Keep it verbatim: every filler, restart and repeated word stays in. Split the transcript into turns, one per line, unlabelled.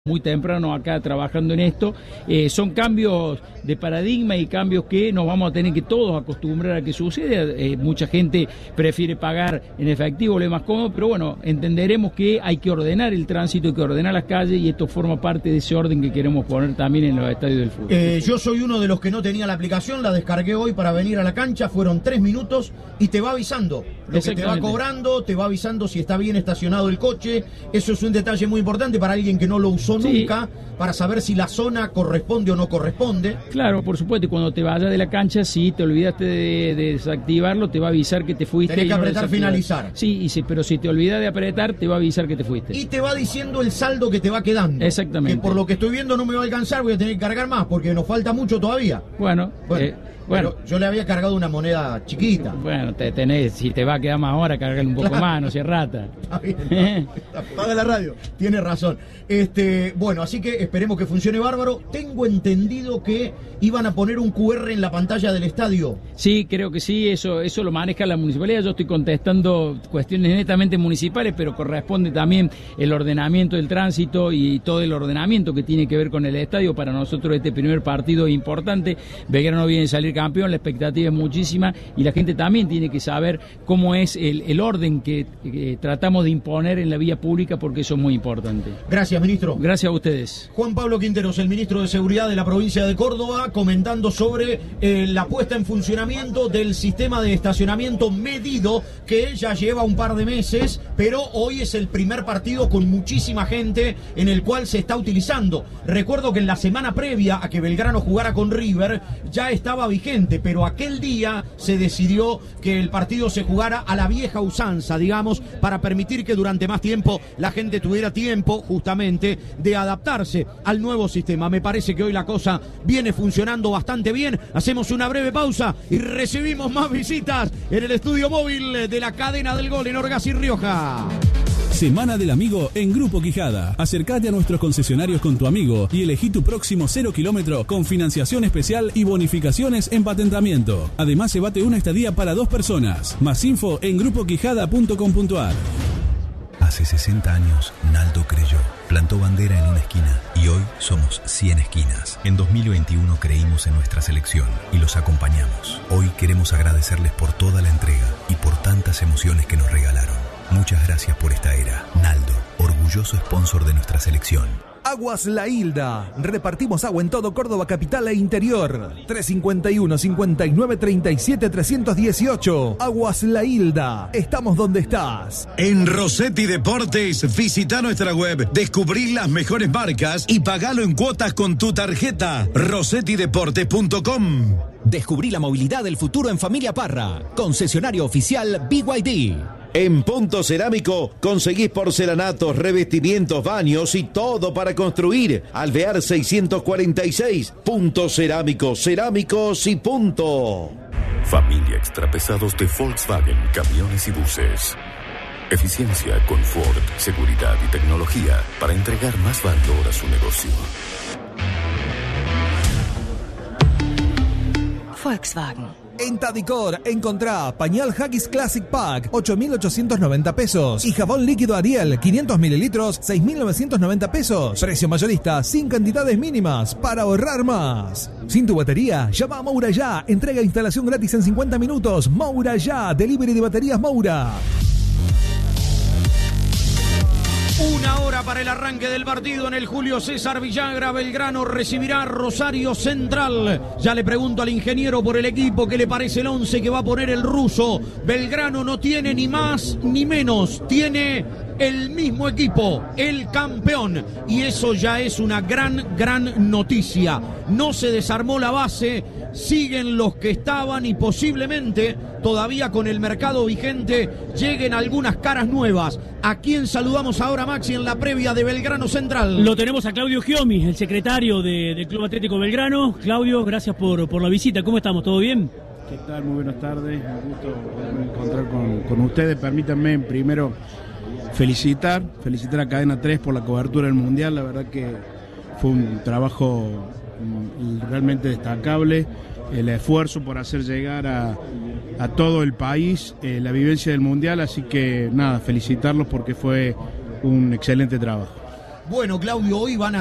muy temprano acá trabajando en esto, eh, son cambios de paradigma y cambios que nos vamos a tener que todos acostumbrar a que suceda. Eh, mucha gente prefiere pagar en efectivo, lo más cómodo, pero bueno, entenderemos que hay que ordenar el tránsito, hay que ordenar las calles y esto forma parte de ese orden que queremos poner también en los estadios del fútbol.
Eh, yo soy uno de los que no tenía la aplicación, la descargué hoy para venir a la cancha, fueron tres minutos y te va avisando lo que te va cobrando, te va avisando si está bien estacionado el coche. Eso es un detalle muy importante para alguien que no lo usó nunca, sí, para saber si la zona corresponde o no corresponde.
Claro, por supuesto, y cuando te vayas de la cancha, si te olvidaste de, de desactivarlo, te va a avisar que te fuiste.
Tenés que
no
apretar finalizar.
Sí, y sí, pero si te olvidas de apretar, te va a avisar que te fuiste.
Y te va diciendo el saldo que te va quedando.
Exactamente.
Que por lo que estoy viendo no me va a alcanzar, voy a tener que cargar más, porque nos falta mucho todavía.
Bueno,
bueno.
Eh, Bueno,
yo le había cargado una moneda chiquita.
Bueno, te tenés, si te va a quedar más ahora, cargarle un poco claro. más, no seas rata.
Está bien, apaga la radio. Tiene razón. Este, bueno, así que esperemos que funcione bárbaro. Tengo entendido que iban a poner un cu erre en la pantalla del estadio.
Sí, creo que sí, eso, eso lo maneja la municipalidad. Yo estoy contestando cuestiones netamente municipales, pero corresponde también el ordenamiento del tránsito y todo el ordenamiento que tiene que ver con el estadio. Para nosotros este primer partido es importante. Belgrano viene a salir campeón, la expectativa es muchísima y la gente también tiene que saber cómo es el, el orden que, que tratamos de imponer en la vía pública, porque eso es muy importante.
Gracias, ministro.
Gracias a ustedes.
Juan Pablo Quinteros, el ministro de Seguridad de la provincia de Córdoba, comentando sobre eh, la puesta en funcionamiento del sistema de estacionamiento medido, que ya lleva un par de meses, pero hoy es el primer partido con muchísima gente en el cual se está utilizando. Recuerdo que en la semana previa a que Belgrano jugara con River ya estaba vigente, pero aquel día se decidió que el partido se jugara a la vieja usanza, digamos, para permitir que durante más tiempo la gente tuviera tiempo justamente de adaptarse al nuevo sistema. Me parece que hoy la cosa viene funcionando bastante bien. Hacemos una breve pausa y recibimos más visitas en el estudio móvil de la cadena del gol en Orgaz y Rioja.
Semana del Amigo en Grupo Quijada. Acércate a nuestros concesionarios con tu amigo y elegí tu próximo cero kilómetro con financiación especial y bonificaciones en patentamiento. Además, se bate una estadía para dos personas. Más info en grupo quijada punto com punto a r.
Hace sesenta años, Naldo creyó, plantó bandera en una esquina y hoy somos cien esquinas. En dos mil veintiuno creímos en nuestra selección y los acompañamos. Hoy queremos agradecerles por toda la entrega y por tantas emociones que nos regalaron. Muchas gracias por esta era. Naldo, orgulloso sponsor de nuestra selección.
Aguas La Hilda. Repartimos agua en todo Córdoba capital e interior. tres cinco uno, cincuenta y nueve, treinta y siete, trescientos dieciocho. Aguas La Hilda. Estamos donde estás.
En Rossetti Deportes, visita nuestra web, descubrí las mejores marcas y pagalo en cuotas con tu tarjeta. rossetti deportes punto com.
Descubrí la movilidad del futuro en Familia Parra. Concesionario oficial B Y D.
En Punto Cerámico conseguís porcelanatos, revestimientos, baños y todo para construir. Alvear seiscientos cuarenta y seis. Punto Cerámico, cerámicos y punto.
Familia Extrapesados de Volkswagen, camiones y buses. Eficiencia, confort, seguridad y tecnología para entregar más valor a su negocio.
Volkswagen.
En Tadicor, encontrá pañal Haggis Classic Pack, ocho mil ochocientos noventa pesos. Y jabón líquido Ariel, quinientos mililitros, seis mil novecientos noventa pesos. Precio mayorista, sin cantidades mínimas, para ahorrar más. Sin tu batería, llama a Moura Ya. Entrega e instalación gratis en cincuenta minutos. Moura Ya, delivery de baterías Moura.
Una hora para el arranque del partido en el Julio César Villagra. Belgrano recibirá Rosario Central. Ya le pregunto al ingeniero por el equipo qué le parece el once que va a poner el ruso. Belgrano no tiene ni más ni menos, tiene el mismo equipo, el campeón. Y eso ya es una gran, gran noticia. No se desarmó la base, siguen los que estaban y posiblemente todavía con el mercado vigente lleguen algunas caras nuevas. ¿A quién saludamos ahora, Maxi, en la previa de Belgrano Central?
Lo tenemos a Claudio Giomi, el secretario de, del Club Atlético Belgrano. Claudio, gracias por, por la visita. ¿Cómo estamos? ¿Todo bien?
¿Qué tal? Muy buenas tardes. Un gusto encontrar con, con ustedes. Permítanme primero felicitar, felicitar a Cadena tres por la cobertura del Mundial. La verdad que fue un trabajo realmente destacable. El esfuerzo por hacer llegar a, a todo el país eh, la vivencia del Mundial, así que nada, felicitarlos porque fue un excelente trabajo.
Bueno, Claudio, hoy van a